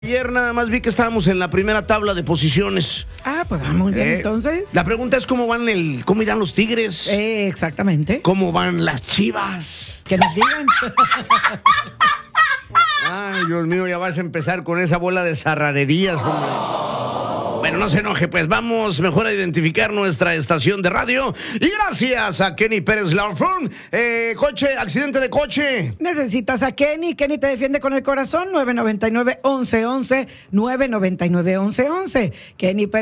Ayer nada más vi que estábamos en la primera tabla de posiciones. Ah, pues vamos bien entonces. La pregunta es cómo irán los Tigres, Exactamente. cómo van las Chivas. Que nos digan. Ay, Dios mío, ya vas a empezar con esa bola de zarrarerías, hombre. Bueno, no se enoje, pues vamos mejor a identificar nuestra estación de radio. Y gracias a Kenny Pérez Law Firm. Accidente de coche. Necesitas a Kenny. Kenny te defiende con el corazón. 999-1111. 999-1111. Kenny Pérez.